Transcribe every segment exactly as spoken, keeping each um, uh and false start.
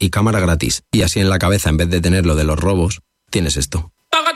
y cámara gratis. Y así en la cabeza, en vez de tener lo de los robos, tienes esto.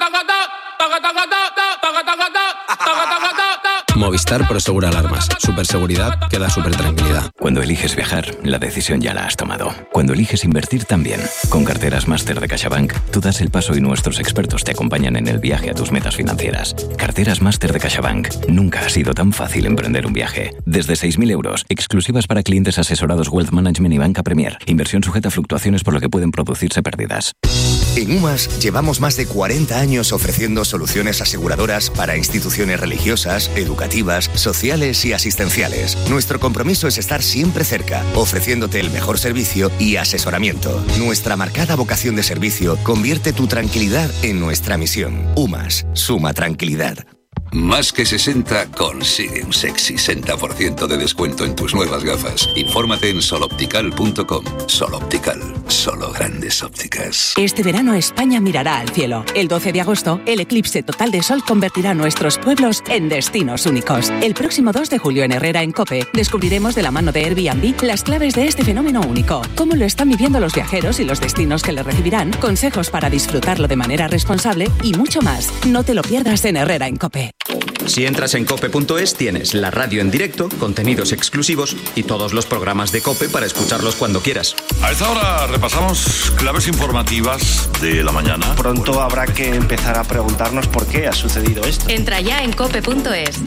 Movistar Prosegura Alarmas. Superseguridad que da super tranquilidad. Cuando eliges viajar, la decisión ya la has tomado. Cuando eliges invertir también. Con Carteras Máster de CaixaBank, tú das el paso y nuestros expertos te acompañan en el viaje a tus metas financieras. Carteras Máster de CaixaBank. Nunca ha sido tan fácil emprender un viaje. Desde seis mil euros, exclusivas para clientes asesorados Wealth Management y Banca Premier. Inversión sujeta a fluctuaciones por lo que pueden producirse pérdidas. En UMAS llevamos más de cuarenta años ofreciendo soluciones aseguradoras para instituciones religiosas, educativas, sociales y asistenciales. Nuestro compromiso es estar siempre cerca, ofreciéndote el mejor servicio y asesoramiento. Nuestra marcada vocación de servicio convierte tu tranquilidad en nuestra misión. UMAS, suma tranquilidad. Más que sesenta consigue un sexy sesenta por ciento de descuento en tus nuevas gafas. Infórmate en soloptical punto com. Soloptical, solo grandes ópticas. Este verano España mirará al cielo. El doce de agosto, el eclipse total de sol convertirá nuestros pueblos en destinos únicos. El próximo dos de julio en Herrera, en COPE, descubriremos de la mano de Airbnb las claves de este fenómeno único. Cómo lo están viviendo los viajeros y los destinos que le recibirán, consejos para disfrutarlo de manera responsable y mucho más. No te lo pierdas en Herrera, en COPE. Si entras en cope punto es, tienes la radio en directo, contenidos exclusivos y todos los programas de COPE para escucharlos cuando quieras. A esta hora repasamos claves informativas de la mañana. Pronto habrá que empezar a preguntarnos por qué ha sucedido esto. Entra ya en cope punto es.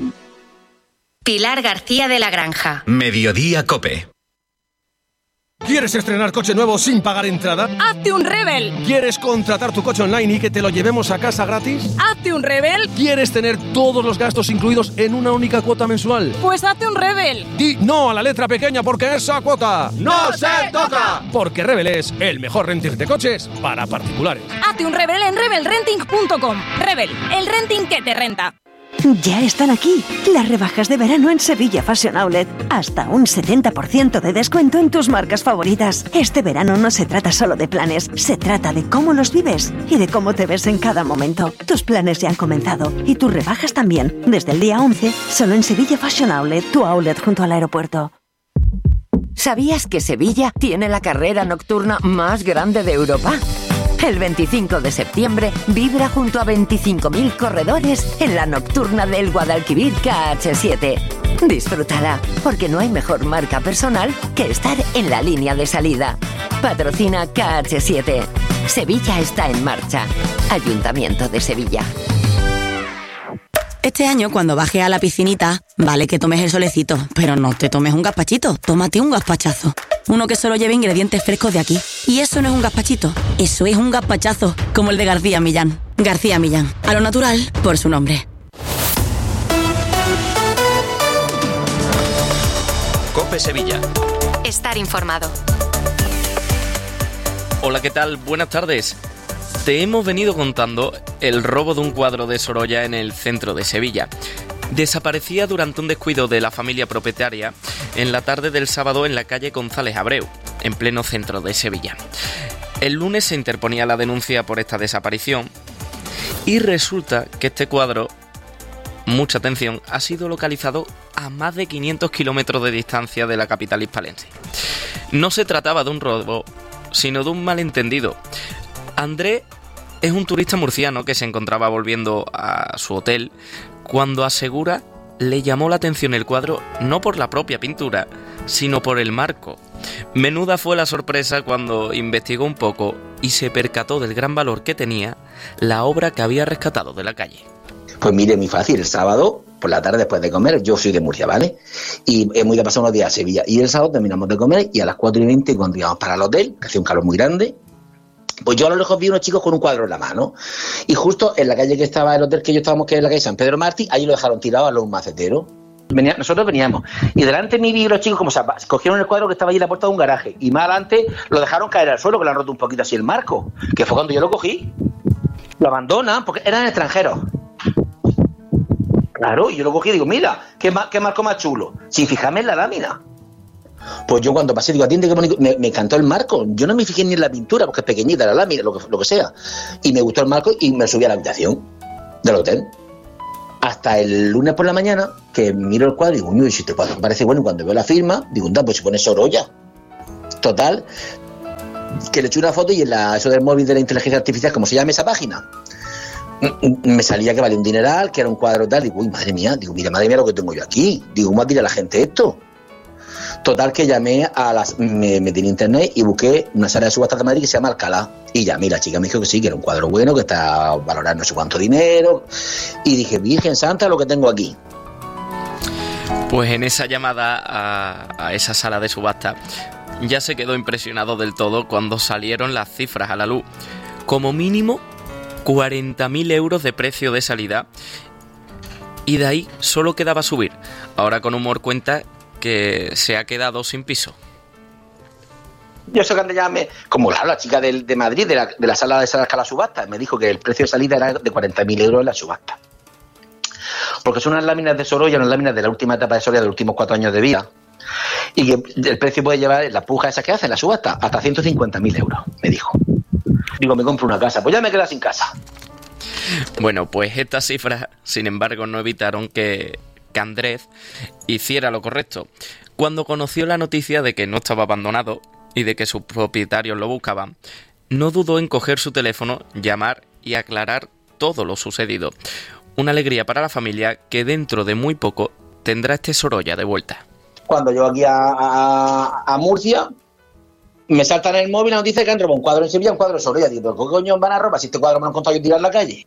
Pilar García de la Granja. Mediodía COPE. ¿Quieres estrenar coche nuevo sin pagar entrada? ¡Hazte un Rebel! ¿Quieres contratar tu coche online y que te lo llevemos a casa gratis? ¡Hazte un Rebel! ¿Quieres tener todos los gastos incluidos en una única cuota mensual? Pues hazte un Rebel. Di no a la letra pequeña porque esa cuota ¡no se toca! Porque Rebel es el mejor renting de coches para particulares. Hazte un Rebel en rebel renting punto com. Rebel, el renting que te renta. Ya están aquí las rebajas de verano en Sevilla Fashion Outlet. Hasta un setenta por ciento de descuento en tus marcas favoritas. Este verano no se trata solo de planes, se trata de cómo los vives y de cómo te ves en cada momento. Tus planes ya han comenzado y tus rebajas también. Desde el día once, solo en Sevilla Fashion Outlet, tu outlet junto al aeropuerto. ¿Sabías que Sevilla tiene la carrera nocturna más grande de Europa? El veinticinco de septiembre vibra junto a veinticinco mil corredores en la nocturna del Guadalquivir K H siete. Disfrútala, porque no hay mejor marca personal que estar en la línea de salida. Patrocina K H siete. Sevilla está en marcha. Ayuntamiento de Sevilla. Este año, cuando bajes a la piscinita, vale que tomes el solecito, pero no te tomes un gazpachito, tómate un gazpachazo. Uno que solo lleve ingredientes frescos de aquí. Y eso no es un gazpachito, eso es un gazpachazo, como el de García Millán. García Millán, a lo natural, por su nombre. COPE Sevilla. Estar informado. Hola, ¿qué tal? Buenas tardes. Te hemos venido contando el robo de un cuadro de Sorolla en el centro de Sevilla. Desaparecía durante un descuido de la familia propietaria en la tarde del sábado en la calle González Abreu, en pleno centro de Sevilla. El lunes se interponía la denuncia por esta desaparición y resulta que este cuadro, mucha atención, ha sido localizado a más de quinientos kilómetros de distancia de la capital hispalense. No se trataba de un robo, sino de un malentendido. André es un turista murciano que se encontraba volviendo a su hotel cuando asegura le llamó la atención el cuadro no por la propia pintura, sino por el marco. Menuda fue la sorpresa cuando investigó un poco y se percató del gran valor que tenía la obra que había rescatado de la calle. Pues mire, muy fácil, el sábado por la tarde después de comer, yo soy de Murcia, ¿vale? Y hemos ido a pasar unos días a Sevilla y el sábado terminamos de comer y a las cuatro y veinte cuando íbamos para el hotel, que hacía un calor muy grande, pues yo a lo lejos vi unos chicos con un cuadro en la mano. Y justo en la calle que estaba el hotel que yo estábamos, que es la calle San Pedro Martí, ahí lo dejaron tirado a los maceteros. Venía, nosotros veníamos. Y delante de mí vi los chicos como se cogieron el cuadro que estaba allí en la puerta de un garaje. Y más adelante lo dejaron caer al suelo, que le han roto un poquito así el marco. Que fue cuando yo lo cogí. Lo abandonan porque eran extranjeros. Claro, y yo lo cogí y digo, mira, qué, ma- qué marco más chulo. Sin fijarme en la lámina. Pues yo cuando pasé, digo, atiende, qué bonito, me, me encantó el marco. Yo no me fijé ni en la pintura, porque es pequeñita la lámina, lo que, lo que sea. Y me gustó el marco y me subí a la habitación del hotel. Hasta el lunes por la mañana, que miro el cuadro y digo, uy, si te parece bueno, y cuando veo la firma, digo, pues se pone Sorolla. Total, que le eché una foto y en la, eso del móvil de la inteligencia artificial, como se llama esa página, me salía que valía un dineral, que era un cuadro tal. Digo, uy, madre mía, digo, mira, madre mía lo que tengo yo aquí. Digo, ¿cómo va a tirar la gente esto? Total, que llamé a las, me metí en internet y busqué una sala de subastas de Madrid que se llama Alcalá. Y llamé, la chica me dijo que sí, que era un cuadro bueno, que está valorado no sé cuánto dinero. Y dije, Virgen Santa, lo que tengo aquí. Pues en esa llamada a, a esa sala de subasta ya se quedó impresionado del todo cuando salieron las cifras a la luz. Como mínimo cuarenta mil euros de precio de salida, y de ahí solo quedaba subir. Ahora con humor cuenta que se ha quedado sin piso. Yo sé que ya me, como claro, la chica de, de Madrid, de la, de la sala de Alcalá subasta, me dijo que el precio de salida era de cuarenta mil euros en la subasta. Porque son unas láminas de Sorolla, unas láminas de la última etapa de Sorolla, de los últimos cuatro años de vida, y que el precio puede llevar, las pujas esas que hacen, la subasta, hasta ciento cincuenta mil euros, me dijo. Digo, me compro una casa, pues ya me quedo sin casa. Bueno, pues estas cifras, sin embargo, no evitaron que, que Andrés hiciera lo correcto. Cuando conoció la noticia de que no estaba abandonado y de que sus propietarios lo buscaban, no dudó en coger su teléfono, llamar y aclarar todo lo sucedido. Una alegría para la familia que dentro de muy poco tendrá este Sorolla de vuelta. Cuando yo aquí a, a, a Murcia, me salta en el móvil la noticia que han robado un cuadro en Sevilla, un cuadro de Sorolla. Digo, ¿pero qué coño van a robar si este cuadro me lo han encontrado yo tirado en la calle?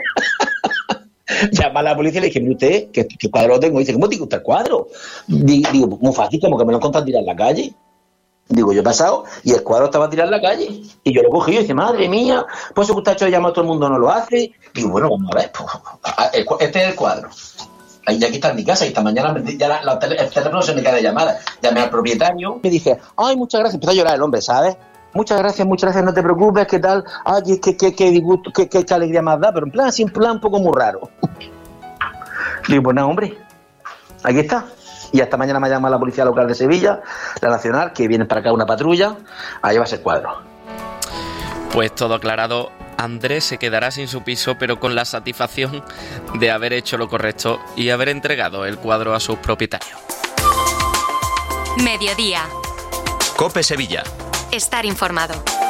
Llama a la policía y le dije, mire usted, ¿qué, qué cuadro lo tengo? Y dice, ¿cómo te gusta el cuadro? Digo, muy fácil, como que me lo han encontrado tirado en la calle. Digo, yo he pasado y el cuadro estaba tirado en la calle. Y yo lo cogí y dice, madre mía, pues eso que usted ha hecho de llamar a todo el mundo no lo hace. Digo, bueno, vamos a ver, pues, este es el cuadro. Y aquí está en mi casa y esta mañana ya la, la, el teléfono se me cae de llamada. Llamé al propietario, me dice, ay, muchas gracias. Empezó a llorar el hombre, ¿sabes? Muchas gracias, muchas gracias, no te preocupes, ¿qué tal? Ay, qué, qué, qué disgusto, qué, qué, qué alegría más da, pero en plan, así, en plan un poco muy raro. Digo, pues nada, hombre, aquí está. Y hasta mañana me llama la policía local de Sevilla, la nacional, que viene para acá una patrulla a llevarse el cuadro. Pues todo aclarado, Andrés se quedará sin su piso, pero con la satisfacción de haber hecho lo correcto y haber entregado el cuadro a sus propietarios. Mediodía. COPE Sevilla. Estar informado.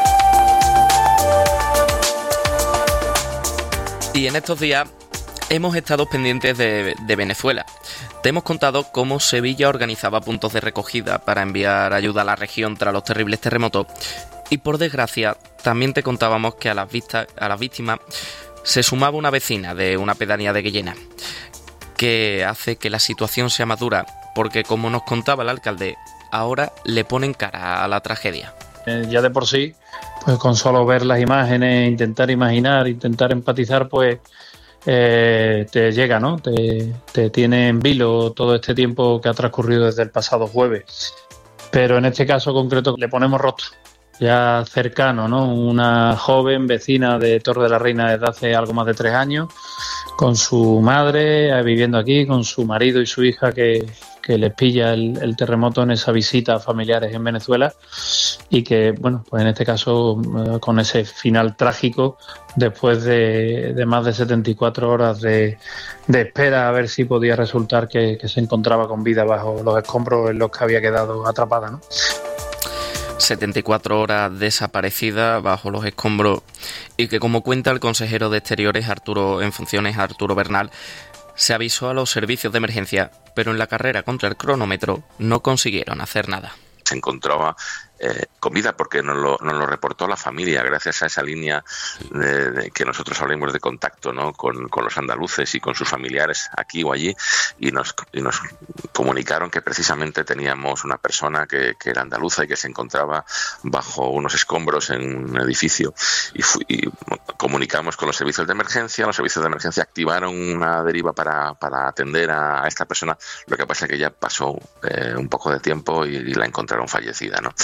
Y en estos días hemos estado pendientes de, de Venezuela. Te hemos contado cómo Sevilla organizaba puntos de recogida para enviar ayuda a la región tras los terribles terremotos. Y por desgracia, también te contábamos que a las, vistas, a las víctimas se sumaba una vecina de una pedanía de Guillena, que hace que la situación sea más dura, porque como nos contaba el alcalde, ahora le ponen cara a la tragedia. Eh, ya de por sí, pues con solo ver las imágenes, intentar imaginar, intentar empatizar, pues eh, te llega, ¿no? Te, te tiene en vilo todo este tiempo que ha transcurrido desde el pasado jueves. Pero en este caso concreto le ponemos rostro. Ya cercano, ¿no? Una joven vecina de Torre de la Reina desde hace algo más de tres años, con su madre viviendo aquí, con su marido y su hija que, que les pilla el, el terremoto en esa visita a familiares en Venezuela y que, bueno, pues en este caso con ese final trágico después de, de más de setenta y cuatro horas de, de espera a ver si podía resultar que, que se encontraba con vida bajo los escombros en los que había quedado atrapada, ¿no? setenta y cuatro horas desaparecida bajo los escombros y que, como cuenta el consejero de Exteriores Arturo en funciones, Arturo Bernal, se avisó a los servicios de emergencia, pero en la carrera contra el cronómetro no consiguieron hacer nada. Se encontraba eh, con vida porque nos lo, nos lo reportó la familia gracias a esa línea de, de que nosotros hablamos de contacto, ¿no? con, con los andaluces y con sus familiares aquí o allí, y nos, y nos comunicaron que precisamente teníamos una persona que, que era andaluza y que se encontraba bajo unos escombros en un edificio y, fu- y comunicamos con los servicios de emergencia. Los servicios de emergencia activaron una deriva para, para atender a, a esta persona. Lo que pasa es que ya pasó eh, un poco de tiempo y, y la encontraron fallecida, ¿no?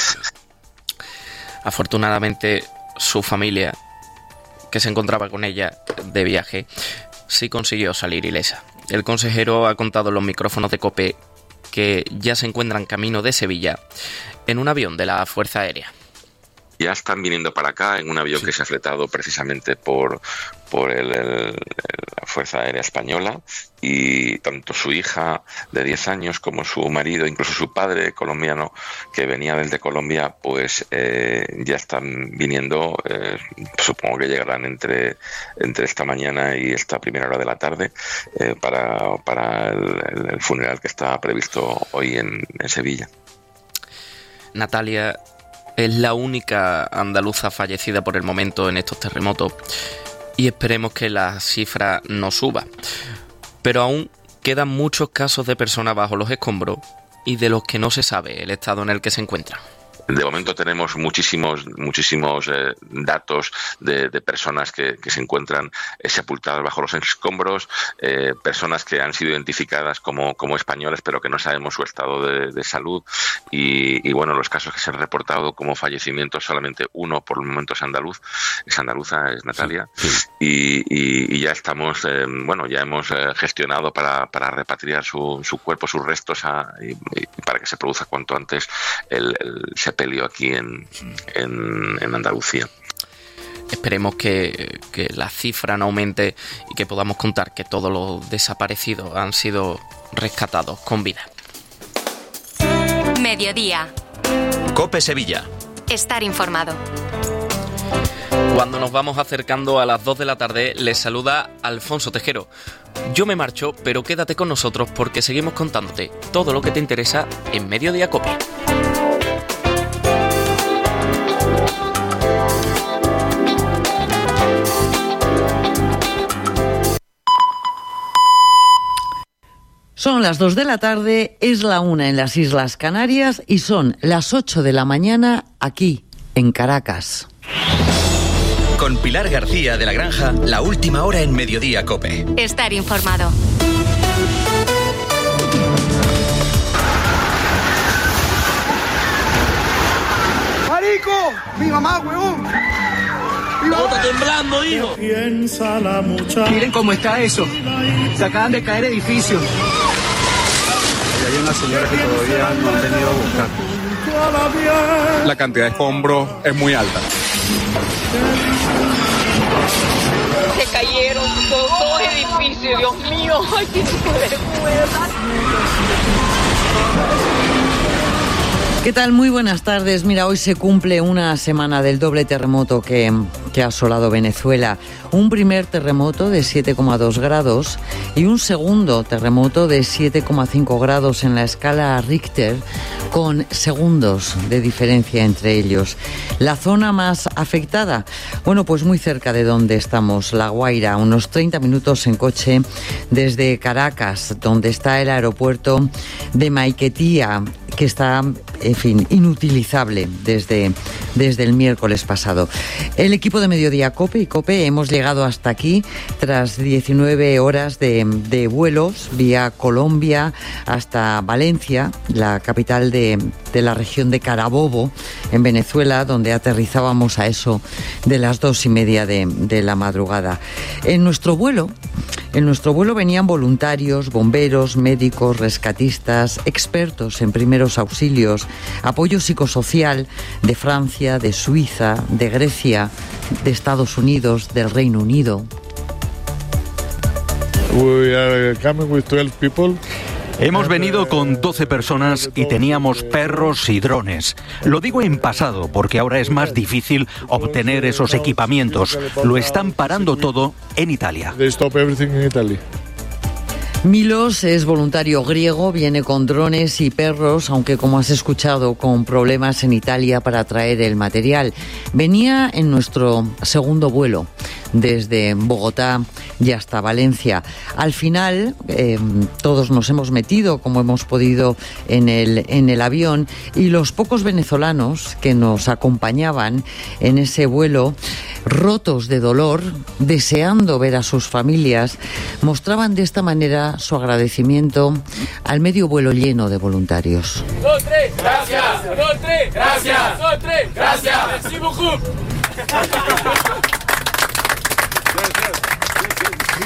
Afortunadamente, su familia, que se encontraba con ella de viaje, sí consiguió salir ilesa. El consejero ha contado en los micrófonos de COPE que ya se encuentran camino de Sevilla en un avión de la Fuerza Aérea. ya están viniendo para acá en un avión sí. que se ha fletado precisamente por, por el, el, la Fuerza Aérea Española, y tanto su hija de diez años como su marido, incluso su padre colombiano que venía desde Colombia, pues eh, ya están viniendo, eh, supongo que llegarán entre, entre esta mañana y esta primera hora de la tarde eh, para, para el, el funeral que está previsto hoy en, en Sevilla. Natalia es la única andaluza fallecida por el momento en estos terremotos y esperemos que la cifra no suba. Pero aún quedan muchos casos de personas bajo los escombros y de los que no se sabe el estado en el que se encuentran. De momento tenemos muchísimos muchísimos eh, datos de, de personas que, que se encuentran eh, sepultadas bajo los escombros, eh, personas que han sido identificadas como, como españoles pero que no sabemos su estado de, de salud y, y bueno, los casos que se han reportado como fallecimientos, solamente uno por el momento es andaluz, es andaluza, es Natalia, sí, sí. Y, y, y ya estamos, eh, bueno, ya hemos eh, gestionado para, para repatriar su, su cuerpo, sus restos a, y, y para que se produzca cuanto antes el, el sepelio aquí en, en, en Andalucía. Esperemos que, que la cifra no aumente y que podamos contar que todos los desaparecidos han sido rescatados con vida. Mediodía. COPE Sevilla. Estar informado. Cuando nos vamos acercando a las dos de la tarde, les saluda Alfonso Tejero. Yo me marcho, pero quédate con nosotros porque seguimos contándote todo lo que te interesa en Mediodía COPE. Son las dos de la tarde, es la una en las Islas Canarias y son las ocho de la mañana aquí, en Caracas. Con Pilar García de la Granja, la última hora en Mediodía COPE. Estar informado. ¡Marico! ¡Mi mamá, huevón! ¿Cómo está temblando, hijo? Piensa la muchacha. Miren cómo está eso. Se acaban de caer edificios. Y hay una señora que todavía no han venido a buscar. La cantidad de escombros es muy alta. Se cayeron todos los edificios, Dios mío. Ay, qué vergüenza. ¿Qué tal? Muy buenas tardes. Mira, hoy se cumple una semana del doble terremoto que, que ha asolado Venezuela. Un primer terremoto de siete coma dos grados y un segundo terremoto de siete coma cinco grados en la escala Richter, con segundos de diferencia entre ellos. La zona más afectada, bueno, pues muy cerca de donde estamos, La Guaira, unos treinta minutos en coche desde Caracas, donde está el aeropuerto de Maiquetía, que está, en fin, inutilizable desde, desde el miércoles pasado. El equipo de Mediodía COPE y COPE hemos llegado hasta aquí tras diecinueve horas de, de vuelos vía Colombia hasta Valencia, la capital de, de la región de Carabobo, en Venezuela, donde aterrizábamos a eso de las dos y media de, de la madrugada. En nuestro vuelo, en nuestro vuelo venían voluntarios, bomberos, médicos, rescatistas, expertos en primeros auxilios, apoyo psicosocial de Francia, de Suiza, de Grecia, de Estados Unidos, del Reino Unido. We are coming with twelve people. Hemos venido con doce personas y teníamos perros y drones. Lo digo en pasado porque ahora es más difícil obtener esos equipamientos. Lo están parando todo en Italia. They stop everything in Italy. Milos es voluntario griego, viene con drones y perros, aunque como has escuchado, con problemas en Italia para traer el material. Venía en nuestro segundo vuelo, desde Bogotá y hasta Valencia. Al final, eh, todos nos hemos metido, como hemos podido, en el, en el avión, y los pocos venezolanos que nos acompañaban en ese vuelo, rotos de dolor, deseando ver a sus familias, mostraban de esta manera su agradecimiento al medio vuelo lleno de voluntarios. Dos, tres, gracias. Dos, tres, gracias. Dos, tres, gracias. Merci beaucoup.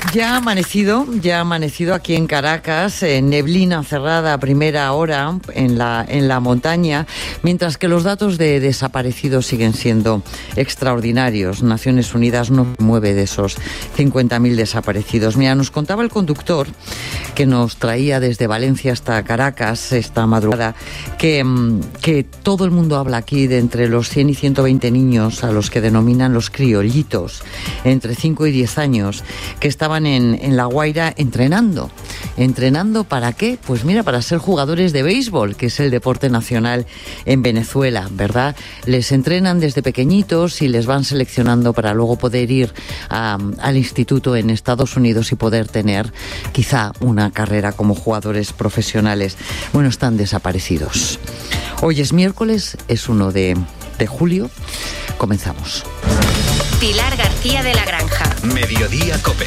Ya ha amanecido, ya ha amanecido aquí en Caracas, en neblina cerrada a primera hora en la, en la montaña, mientras que los datos de desaparecidos siguen siendo extraordinarios. Naciones Unidas no mueve de esos cincuenta mil desaparecidos. Mira, nos contaba el conductor que nos traía desde Valencia hasta Caracas esta madrugada que, que todo el mundo habla aquí de entre los cien y ciento veinte niños a los que denominan los criollitos, entre cinco y diez años, que estaban En, en La Guaira entrenando. ¿Entrenando para qué? Pues mira, para ser jugadores de béisbol, que es el deporte nacional en Venezuela, ¿verdad? Les entrenan desde pequeñitos y les van seleccionando para luego poder ir a, al instituto en Estados Unidos y poder tener quizá una carrera como jugadores profesionales. Bueno, están desaparecidos. Hoy es miércoles, es uno de, de julio. Comenzamos. Pilar García de la Granja. Mediodía COPE.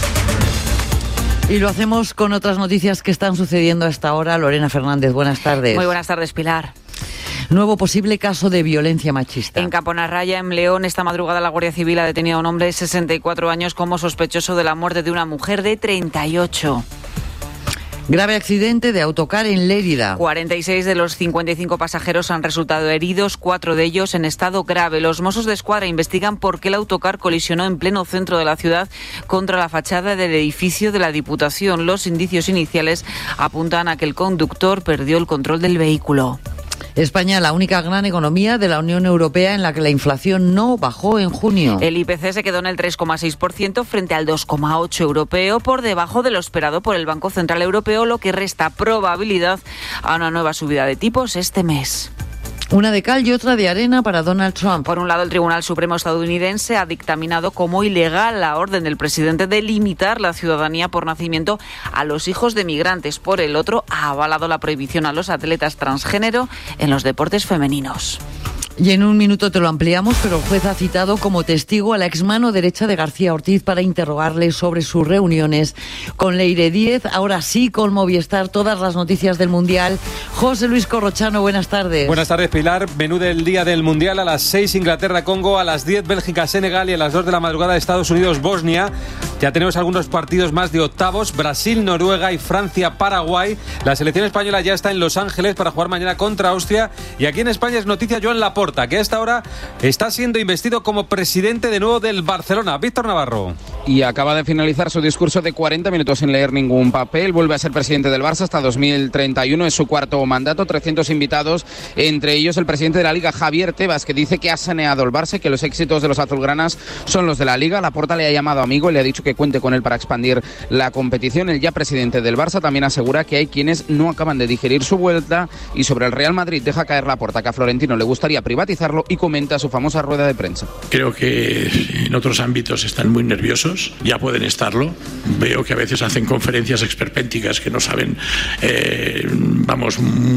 Y lo hacemos con otras noticias que están sucediendo a esta hora. Lorena Fernández, buenas tardes. Muy buenas tardes, Pilar. Nuevo posible caso de violencia machista. En Caponarraya, en León, esta madrugada la Guardia Civil ha detenido a un hombre de sesenta y cuatro años como sospechoso de la muerte de una mujer de treinta y ocho. Grave accidente de autocar en Lérida. cuarenta y seis de los cincuenta y cinco pasajeros han resultado heridos, cuatro de ellos en estado grave. Los Mossos de Escuadra investigan por qué el autocar colisionó en pleno centro de la ciudad contra la fachada del edificio de la Diputación. Los indicios iniciales apuntan a que el conductor perdió el control del vehículo. España, la única gran economía de la Unión Europea en la que la inflación no bajó en junio. El I P C se quedó en el tres coma seis por ciento frente al dos coma ocho por ciento europeo, por debajo de lo esperado por el Banco Central Europeo, lo que resta probabilidad a una nueva subida de tipos este mes. Una de cal y otra de arena para Donald Trump. Por un lado, el Tribunal Supremo estadounidense ha dictaminado como ilegal la orden del presidente de limitar la ciudadanía por nacimiento a los hijos de migrantes. Por el otro, ha avalado la prohibición a los atletas transgénero en los deportes femeninos. Y en un minuto te lo ampliamos, pero el juez ha citado como testigo a la exmano derecha de García Ortiz para interrogarle sobre sus reuniones con Leire Díez. Ahora sí, con Movistar, todas las noticias del Mundial. José Luis Corrochano, buenas tardes. Buenas tardes, Pilar. Menú del día del Mundial: a las seis Inglaterra-Congo, a las diez Bélgica-Senegal y a las dos de la madrugada Estados Unidos-Bosnia. Ya tenemos algunos partidos más de octavos: Brasil-Noruega y Francia-Paraguay. La selección española ya está en Los Ángeles para jugar mañana contra Austria. Y aquí en España es noticia Joan Laporta, que a esta hora está siendo investido como presidente de nuevo del Barcelona. Víctor Navarro. Y acaba de finalizar su discurso de cuarenta minutos sin leer ningún papel. Vuelve a ser presidente del Barça hasta dos mil treinta y uno. Es su cuarto mandato. trescientos invitados, entre ellos el presidente de la Liga, Javier Tebas, que dice que ha saneado el Barça y que los éxitos de los azulgranas son los de la Liga. Laporta le ha llamado amigo y le ha dicho que cuente con él para expandir la competición. El ya presidente del Barça también asegura que hay quienes no acaban de digerir su vuelta. Y sobre el Real Madrid deja caer Laporta que a Florentino le gustaría privatizarlo y comenta su famosa rueda de prensa. Creo que en otros ámbitos están muy nerviosos, ya pueden estarlo. Veo que a veces hacen conferencias esperpénticas que no saben, eh, vamos,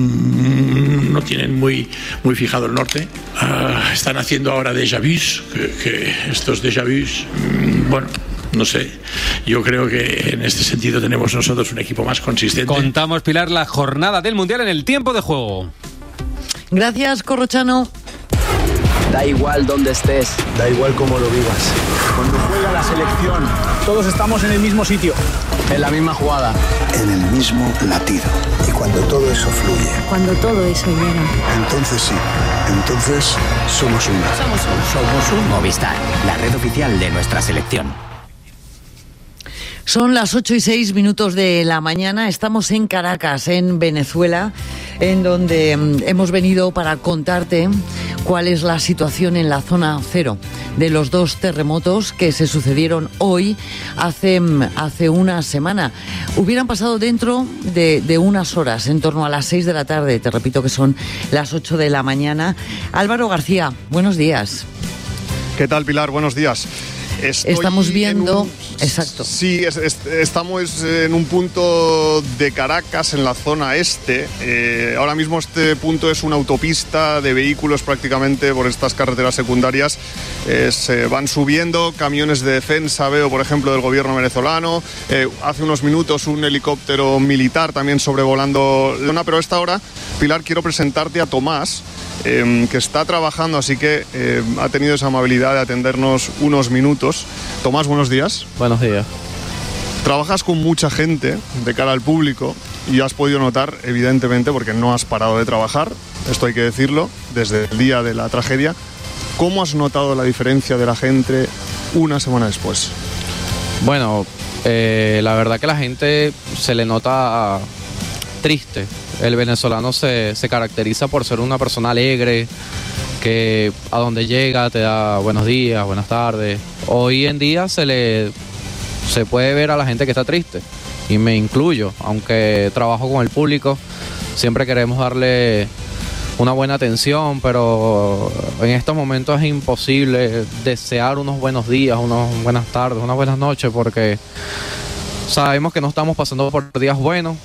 no tienen muy, muy fijado el norte. Uh, están haciendo ahora déjà vus, que, que estos déjà vus, bueno, no sé, yo creo que en este sentido tenemos nosotros un equipo más consistente. Contamos, Pilar, la jornada del Mundial en el tiempo de juego. Gracias, Corrochano. Da igual dónde estés, da igual cómo lo vivas. Cuando juega la selección, todos estamos en el mismo sitio, en la misma jugada, en el mismo latido. Y cuando todo eso fluye, cuando todo eso llega, entonces sí, entonces somos uno. Somos uno. Somos un Movistar, la red oficial de nuestra selección. Son las ocho y seis minutos de la mañana. Estamos en Caracas, en Venezuela, en donde hemos venido para contarte cuál es la situación en la zona cero de los dos terremotos que se sucedieron hoy, hace, hace una semana. Hubieran pasado dentro de, de unas horas, en torno a las seis de la tarde. Te repito que son las ocho de la mañana. Álvaro García, buenos días. ¿Qué tal, Pilar? Buenos días. Estoy Estamos viendo, un, exacto. Sí, es, es, estamos en un punto de Caracas, en la zona este. Eh, ahora mismo este punto es una autopista de vehículos prácticamente por estas carreteras secundarias. Eh, se van subiendo camiones de defensa, veo por ejemplo del gobierno venezolano. Eh, hace unos minutos un helicóptero militar también sobrevolando la zona, pero a esta hora, Pilar, quiero presentarte a Tomás, Eh, que está trabajando, así que eh, ha tenido esa amabilidad de atendernos unos minutos. Tomás, buenos días. Buenos días. Trabajas con mucha gente de cara al público y has podido notar, evidentemente, porque no has parado de trabajar, esto hay que decirlo, desde el día de la tragedia, ¿cómo has notado la diferencia de la gente una semana después? Bueno, eh, la verdad que la gente se le nota triste. El venezolano se, se caracteriza por ser una persona alegre, que a donde llega te da buenos días, buenas tardes. Hoy en día se le se puede ver a la gente que está triste, y me incluyo, aunque trabajo con el público, siempre queremos darle una buena atención, pero en estos momentos es imposible desear unos buenos días, unas buenas tardes, unas buenas noches, porque sabemos que no estamos pasando por días buenos.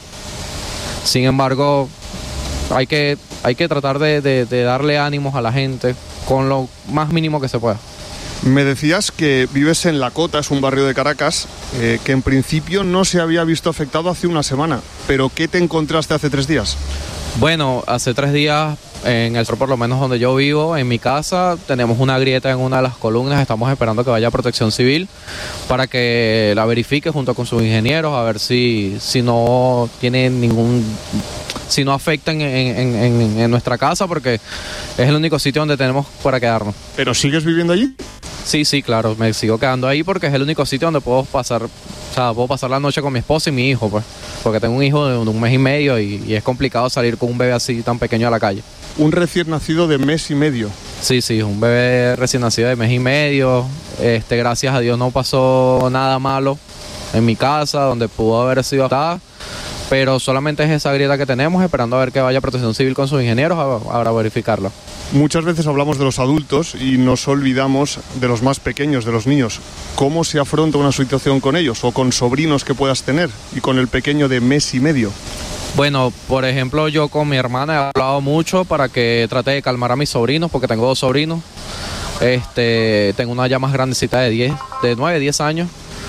Sin embargo, hay que, hay que tratar de, de, de darle ánimos a la gente con lo más mínimo que se pueda. Me decías que vives en La Cota, es un barrio de Caracas, eh, que en principio no se había visto afectado hace una semana. ¿Pero qué te encontraste hace tres días? Bueno, hace tres días, en el sur, por lo menos donde yo vivo, en mi casa, tenemos una grieta en una de las columnas. Estamos esperando que vaya Protección Civil para que la verifique junto con sus ingenieros, a ver si, si no tiene ningún... si no afectan en, en, en, en nuestra casa, porque es el único sitio donde tenemos para quedarnos. ¿Pero sigues viviendo allí? Sí, sí, claro, me sigo quedando ahí porque es el único sitio donde puedo pasar, o sea, puedo pasar la noche con mi esposa y mi hijo, pues, porque tengo un hijo de un mes y medio y, y es complicado salir con un bebé así tan pequeño a la calle. Un recién nacido de mes y medio. Sí, sí, un bebé recién nacido de mes y medio. Este, gracias a Dios no pasó nada malo en mi casa, donde pudo haber sido atada, pero solamente es esa grieta que tenemos, esperando a ver que vaya Protección Civil con sus ingenieros a, a verificarlo. Muchas veces hablamos de los adultos y nos olvidamos de los más pequeños, de los niños. ¿Cómo se afronta una situación con ellos o con sobrinos que puedas tener y con el pequeño de mes y medio? Bueno, por ejemplo, yo con mi hermana he hablado mucho para que trate de calmar a mis sobrinos, porque tengo dos sobrinos. Este, tengo una ya más grandecita de diez, de nueve, diez años,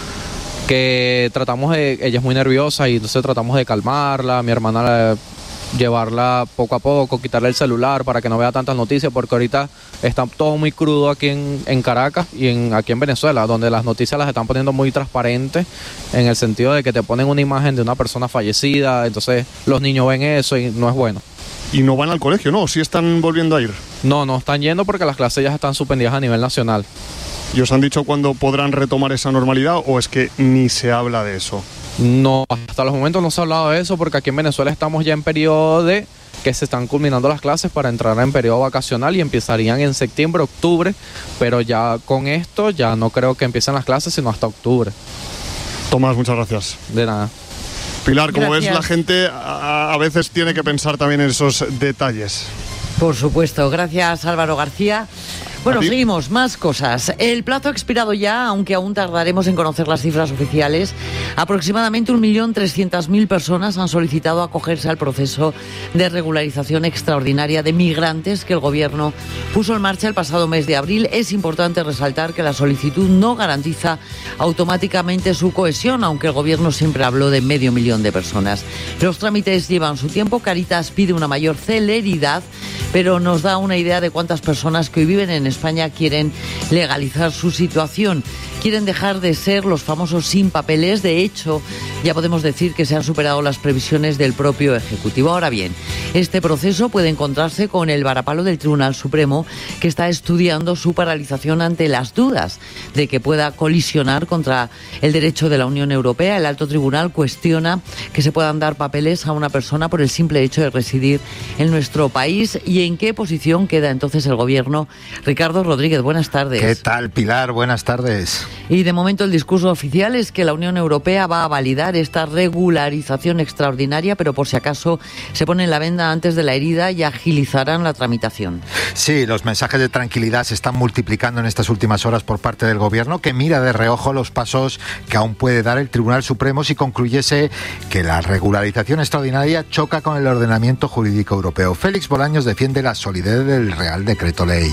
que tratamos de, ella es muy nerviosa y entonces tratamos de calmarla, mi hermana la, llevarla poco a poco, quitarle el celular para que no vea tantas noticias, porque ahorita está todo muy crudo aquí en, en Caracas y en, aquí en Venezuela, donde las noticias las están poniendo muy transparentes, en el sentido de que te ponen una imagen de una persona fallecida, entonces los niños ven eso y no es bueno. ¿Y no van al colegio, no? ¿Sí están volviendo a ir? No, no están yendo porque las clases ya están suspendidas a nivel nacional. ¿Y os han dicho cuándo podrán retomar esa normalidad o es que ni se habla de eso? No, hasta los momentos no se ha hablado de eso porque aquí en Venezuela estamos ya en periodo de que se están culminando las clases para entrar en periodo vacacional y empezarían en septiembre, octubre, pero ya con esto ya no creo que empiecen las clases sino hasta octubre. Tomás, muchas gracias. De nada. Pilar, como Gracias. ves, la gente a, a veces tiene que pensar también en esos detalles. Por supuesto. Gracias, Álvaro García. Bueno, seguimos, más cosas. El plazo ha expirado ya, aunque aún tardaremos en conocer las cifras oficiales. Aproximadamente un millón trescientas mil personas han solicitado acogerse al proceso de regularización extraordinaria de migrantes que el Gobierno puso en marcha el pasado mes de abril. Es importante resaltar que la solicitud no garantiza automáticamente su cohesión, aunque el Gobierno siempre habló de medio millón de personas. Los trámites llevan su tiempo. Cáritas pide una mayor celeridad, pero nos da una idea de cuántas personas que hoy viven en España quieren legalizar su situación. Quieren dejar de ser los famosos sin papeles. De hecho, ya podemos decir que se han superado las previsiones del propio Ejecutivo. Ahora bien, este proceso puede encontrarse con el varapalo del Tribunal Supremo, que está estudiando su paralización ante las dudas de que pueda colisionar contra el derecho de la Unión Europea. El alto tribunal cuestiona que se puedan dar papeles a una persona por el simple hecho de residir en nuestro país. ¿Y en qué posición queda entonces el Gobierno? Ricardo Rodríguez, buenas tardes. ¿Qué tal, Pilar? Buenas tardes. Y de momento el discurso oficial es que la Unión Europea va a validar esta regularización extraordinaria, pero por si acaso se ponen la venda antes de la herida y agilizarán la tramitación. Sí, los mensajes de tranquilidad se están multiplicando en estas últimas horas por parte del Gobierno, que mira de reojo los pasos que aún puede dar el Tribunal Supremo si concluyese que la regularización extraordinaria choca con el ordenamiento jurídico europeo. Félix Bolaños defiende la solidez del Real Decreto Ley.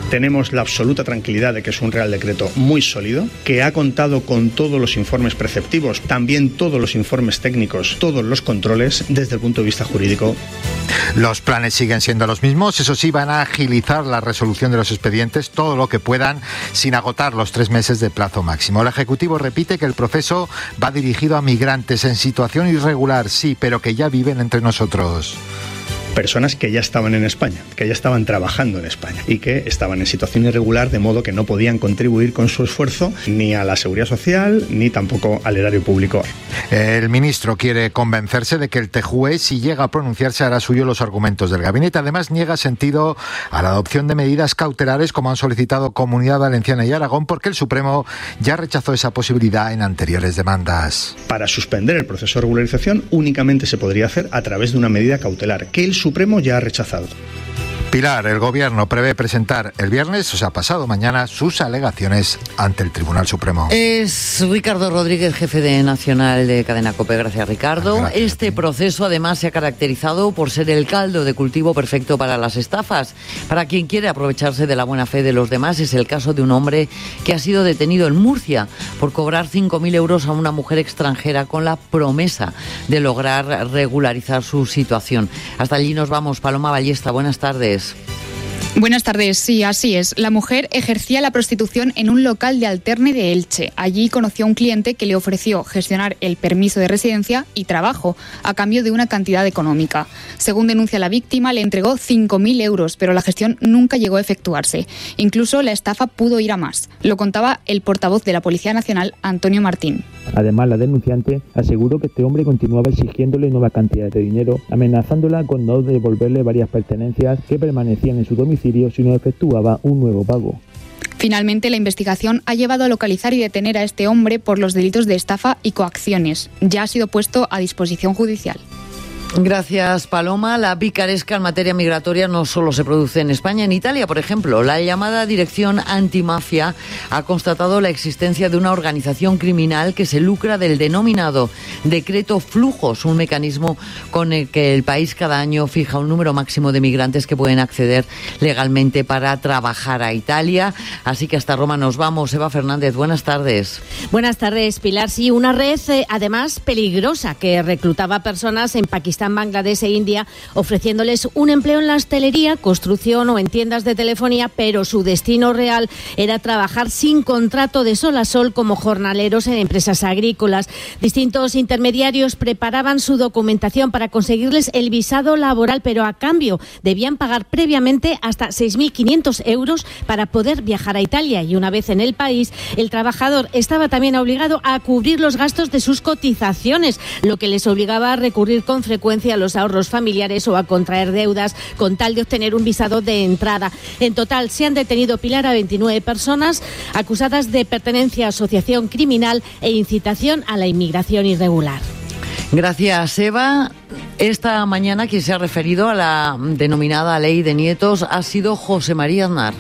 Tenemos la absoluta tranquilidad de que es un Real Decreto muy sólido, que ha contado con todos los informes preceptivos, también todos los informes técnicos, todos los controles desde el punto de vista jurídico. Los planes siguen siendo los mismos, eso sí, van a agilizar la resolución de los expedientes todo lo que puedan sin agotar los tres meses de plazo máximo. El Ejecutivo repite que el proceso va dirigido a migrantes en situación irregular, sí, pero que ya viven entre nosotros. Personas que ya estaban en España, que ya estaban trabajando en España y que estaban en situación irregular, de modo que no podían contribuir con su esfuerzo ni a la seguridad social ni tampoco al erario público. El ministro quiere convencerse de que el T J U E, si llega a pronunciarse, hará suyo los argumentos del gabinete. Además, niega sentido a la adopción de medidas cautelares como han solicitado Comunidad Valenciana y Aragón, porque el Supremo ya rechazó esa posibilidad en anteriores demandas. Para suspender el proceso de regularización únicamente se podría hacer a través de una medida cautelar que el Supremo ya ha rechazado. Pilar, el Gobierno prevé presentar el viernes, o sea, pasado mañana, sus alegaciones ante el Tribunal Supremo. Es Ricardo Rodríguez, jefe de Nacional de Cadena COPE. Gracias, Ricardo. Gracias. Este proceso, además, se ha caracterizado por ser el caldo de cultivo perfecto para las estafas. Para quien quiere aprovecharse de la buena fe de los demás, es el caso de un hombre que ha sido detenido en Murcia por cobrar cinco mil euros a una mujer extranjera con la promesa de lograr regularizar su situación. Hasta allí nos vamos. Paloma Ballesta, buenas tardes. Buenas tardes, sí, así es. La mujer ejercía la prostitución en un local de Alterne de Elche. Allí conoció a un cliente que le ofreció gestionar el permiso de residencia y trabajo a cambio de una cantidad económica. Según denuncia la víctima, le entregó cinco mil euros, pero la gestión nunca llegó a efectuarse. Incluso la estafa pudo ir a más. Lo contaba el portavoz de la Policía Nacional, Antonio Martín. Además, la denunciante aseguró que este hombre continuaba exigiéndole nuevas cantidades de dinero, amenazándola con no devolverle varias pertenencias que permanecían en su domicilio si no efectuaba un nuevo pago. Finalmente, la investigación ha llevado a localizar y detener a este hombre por los delitos de estafa y coacciones. Ya ha sido puesto a disposición judicial. Gracias, Paloma. La picaresca en materia migratoria no solo se produce en España, en Italia, por ejemplo. La llamada Dirección Antimafia ha constatado la existencia de una organización criminal que se lucra del denominado Decreto Flujos, un mecanismo con el que el país cada año fija un número máximo de migrantes que pueden acceder legalmente para trabajar a Italia. Así que hasta Roma nos vamos. Eva Fernández, buenas tardes. Buenas tardes, Pilar. Sí, una red, eh, además, peligrosa, que reclutaba personas en Pakistán, Bangladesh e India, ofreciéndoles un empleo en la hostelería, construcción o en tiendas de telefonía, pero su destino real era trabajar sin contrato de sol a sol como jornaleros en empresas agrícolas. Distintos intermediarios preparaban su documentación para conseguirles el visado laboral, pero a cambio debían pagar previamente hasta seis mil quinientos euros para poder viajar a Italia, y una vez en el país, el trabajador estaba también obligado a cubrir los gastos de sus cotizaciones, lo que les obligaba a recurrir con frecuencia a los ahorros familiares o a contraer deudas con tal de obtener un visado de entrada. En total se han detenido, Pilar, a veintinueve personas acusadas de pertenencia a asociación criminal e incitación a la inmigración irregular. Gracias, Eva. Esta mañana quien se ha referido a la denominada Ley de Nietos ha sido José María Aznar.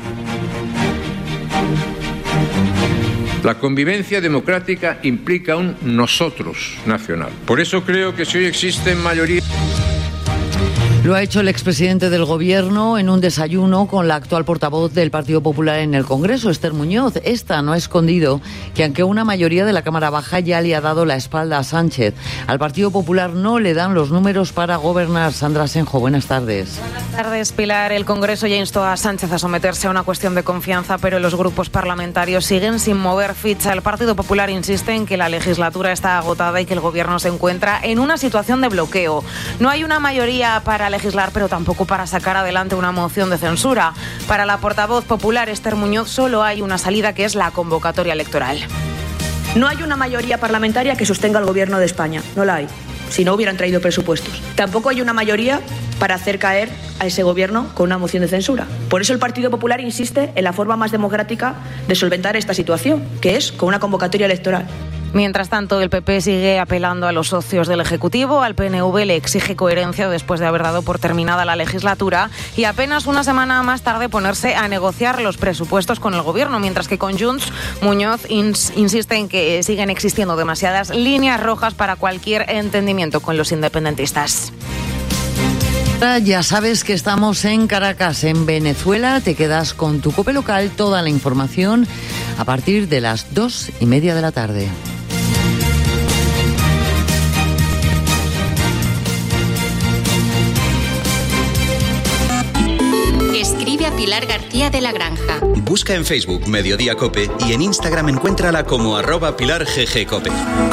La convivencia democrática implica un nosotros nacional. Por eso creo que si hoy existen mayoría... Lo ha hecho el expresidente del Gobierno en un desayuno con la actual portavoz del Partido Popular en el Congreso, Esther Muñoz. Esta no ha escondido que aunque una mayoría de la Cámara Baja ya le ha dado la espalda a Sánchez, al Partido Popular no le dan los números para gobernar. Sandra Senjo, buenas tardes. Buenas tardes, Pilar. El Congreso ya instó a Sánchez a someterse a una cuestión de confianza, pero los grupos parlamentarios siguen sin mover ficha. El Partido Popular insiste en que la legislatura está agotada y que el Gobierno se encuentra en una situación de bloqueo. No hay una mayoría para legislar, pero tampoco para sacar adelante una moción de censura. Para la portavoz popular Esther Muñoz solo hay una salida, que es la convocatoria electoral. No hay una mayoría parlamentaria que sostenga al Gobierno de España, no la hay, si no hubieran traído presupuestos. Tampoco hay una mayoría para hacer caer a ese Gobierno con una moción de censura. Por eso el Partido Popular insiste en la forma más democrática de solventar esta situación, que es con una convocatoria electoral. Mientras tanto, el P P sigue apelando a los socios del Ejecutivo. Al P N V le exige coherencia después de haber dado por terminada la legislatura y apenas una semana más tarde ponerse a negociar los presupuestos con el Gobierno, mientras que con Junts, Muñoz ins- insiste en que siguen existiendo demasiadas líneas rojas para cualquier entendimiento con los independentistas. Ya sabes que estamos en Caracas, en Venezuela. Te quedas con tu COPE local, toda la información a partir de las dos y media de la tarde. Escribe a Pilar García de la Granja. Busca en Facebook Mediodía Cope y en Instagram encuéntrala como arroba Pilar G G Cope.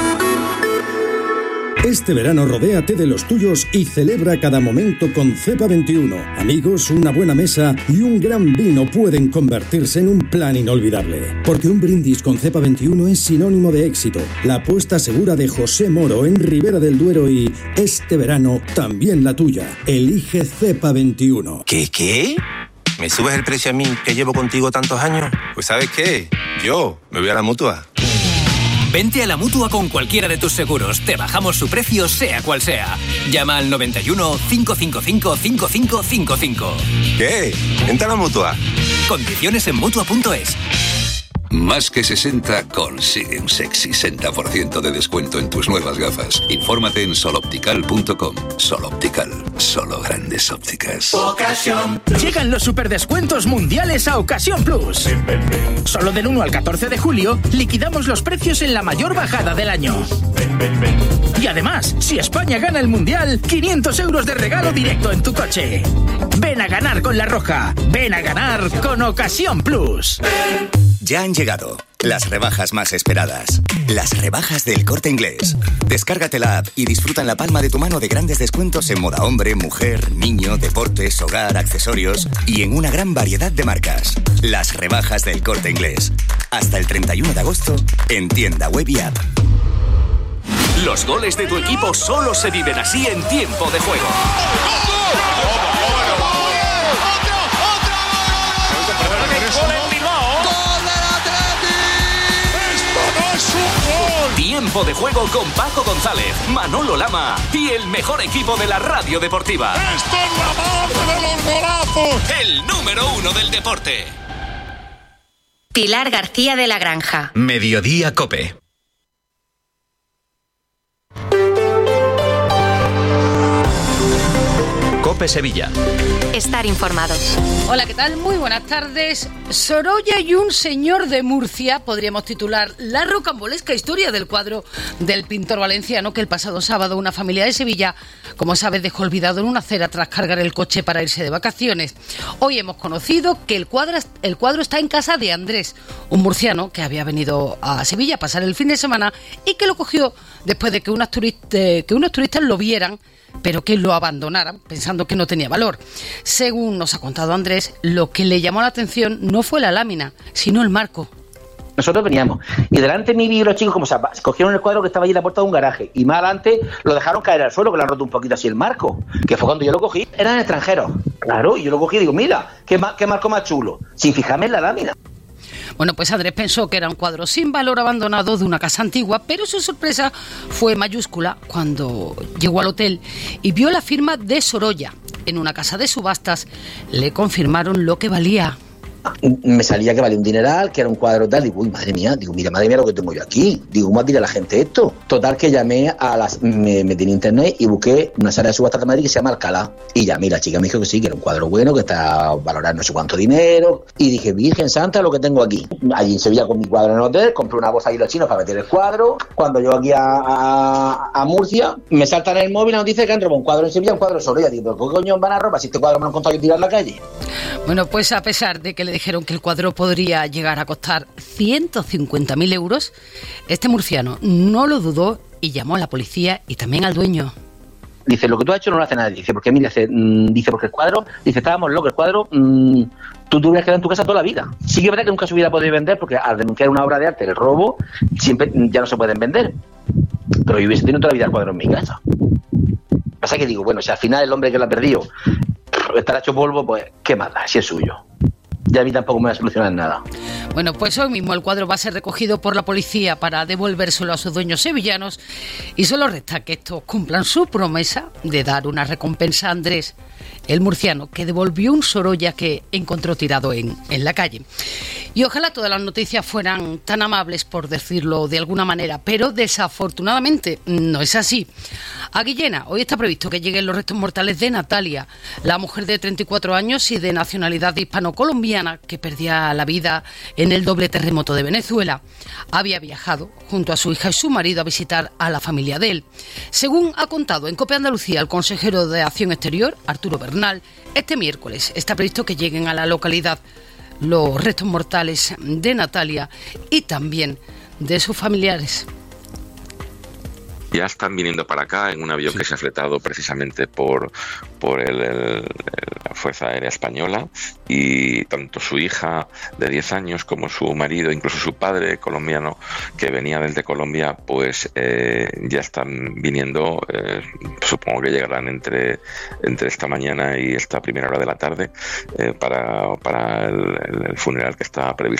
Este verano rodéate de los tuyos y celebra cada momento con Cepa veintiuno. Amigos, una buena mesa y un gran vino pueden convertirse en un plan inolvidable. Porque un brindis con Cepa veintiuno es sinónimo de éxito. La apuesta segura de José Moro en Ribera del Duero y este verano también la tuya. Elige Cepa veintiuno. ¿Qué, qué? ¿Me subes el precio a mí que llevo contigo tantos años? Pues ¿sabes qué? Yo me voy a la Mutua. Vente a la Mutua con cualquiera de tus seguros. Te bajamos su precio, sea cual sea. Llama al noventa y uno, cinco cinco cinco, cinco cinco cinco cinco. ¿Qué? Vente a la Mutua. Condiciones en Mutua punto es. Más que sesenta consigue un sexy sesenta por ciento de descuento en tus nuevas gafas. Infórmate en sol optical punto com. Sol Optical, solo grandes ópticas. Ocasión. Llegan los superdescuentos mundiales a Ocasión Plus. Solo del uno al catorce de julio liquidamos los precios en la mayor bajada del año. Y además, si España gana el Mundial, quinientos euros de regalo directo en tu coche. Ven a ganar con La Roja. Ven a ganar con Ocasión Plus. Ya han llegado las rebajas más esperadas. Las rebajas del Corte Inglés. Descárgate la app y disfruta en la palma de tu mano de grandes descuentos en moda hombre, mujer, niño, deportes, hogar, accesorios y en una gran variedad de marcas. Las rebajas del Corte Inglés. Hasta el treinta y uno de agosto en tienda web y app. Los goles de tu equipo solo se viven así en tiempo de juego. Tiempo de juego con Paco González, Manolo Lama y el mejor equipo de la radio deportiva. ¡Esto es la base de los golazos! El número uno del deporte. Pilar García de la Granja. Mediodía Cope. Cope Sevilla. Estar informados. Hola, ¿qué tal? Muy buenas tardes. Sorolla y un señor de Murcia, podríamos titular la rocambolesca historia del cuadro del pintor valenciano que el pasado sábado una familia de Sevilla, como sabes, dejó olvidado en una acera tras cargar el coche para irse de vacaciones. Hoy hemos conocido que el cuadro, el cuadro está en casa de Andrés, un murciano que había venido a Sevilla a pasar el fin de semana y que lo cogió después de que unos turistas, que unos turistas lo vieran, pero que lo abandonaran pensando que no tenía valor. Según nos ha contado Andrés, lo que le llamó la atención no fue la lámina, sino el marco. Nosotros veníamos y delante de mí vi los chicos como se cogieron el cuadro que estaba allí en la puerta de un garaje y más adelante lo dejaron caer al suelo, que le han roto un poquito así el marco, que fue cuando yo lo cogí. Eran extranjeros, claro, y yo lo cogí y digo, mira, qué, ma- qué marco más chulo, sin fijarme en la lámina. Bueno, pues Andrés pensó que era un cuadro sin valor abandonado de una casa antigua, pero su sorpresa fue mayúscula cuando llegó al hotel y vio la firma de Sorolla. En una casa de subastas le confirmaron lo que valía. Me salía que valía un dineral, que era un cuadro tal, digo, uy, madre mía, digo, mira, madre mía lo que tengo yo aquí, digo, ¿cómo dirá la gente esto? Total que llamé a las, me metí en internet y busqué una sala de subastas de Madrid que se llama Alcalá, y llamé, la chica me dijo que sí, que era un cuadro bueno, que está valorado no sé cuánto dinero, y dije, Virgen Santa, lo que tengo aquí. Allí en Sevilla con mi cuadro en el hotel, compré una bolsa ahí los chinos para meter el cuadro, cuando yo aquí a, a, a Murcia, me saltan en el móvil y nos dice que han robado un cuadro en Sevilla, un cuadro de Sorolla, digo, ¿pero qué coño van a robar si este cuadro me lo han contado yo tirar en la calle? Bueno, pues a pesar de que le dijeron que el cuadro podría llegar a costar ciento cincuenta mil euros, este murciano no lo dudó y llamó a la policía y también al dueño. Dice, lo que tú has hecho no lo hace nadie. Dice, porque mira, dice, dice porque el cuadro, dice, estábamos locos, el cuadro, mmm, tú te hubieras quedado en tu casa toda la vida. Sí que es verdad que nunca se hubiera podido vender porque al denunciar una obra de arte, el robo, siempre ya no se pueden vender. Pero yo hubiese tenido toda la vida el cuadro en mi casa. Pasa que digo, bueno, si al final el hombre que lo ha perdido estará hecho polvo, pues qué más da, si es suyo. Ya a mí tampoco me va a solucionar nada. Bueno, pues hoy mismo el cuadro va a ser recogido por la policía para devolvérselo a sus dueños sevillanos y solo resta que estos cumplan su promesa de dar una recompensa a Andrés, el murciano, que devolvió un Sorolla que encontró tirado en, en la calle. Y ojalá todas las noticias fueran tan amables, por decirlo de alguna manera, pero desafortunadamente no es así. A Guillena, hoy está previsto que lleguen los restos mortales de Natalia, la mujer de treinta y cuatro años y de nacionalidad hispano-colombiana que perdía la vida en el doble terremoto de Venezuela. Había viajado junto a su hija y su marido a visitar a la familia de él. Según ha contado en COPE Andalucía el consejero de Acción Exterior, Arturo Bernal, este miércoles está previsto que lleguen a la localidad los restos mortales de Natalia y también de sus familiares. Ya están viniendo para acá en un avión sí. que se ha fletado precisamente por, por el, el, la Fuerza Aérea Española, y tanto su hija de diez años como su marido, incluso su padre colombiano que venía desde Colombia, pues eh, ya están viniendo, eh, supongo que llegarán entre, entre esta mañana y esta primera hora de la tarde eh, para, para el, el funeral que está previsto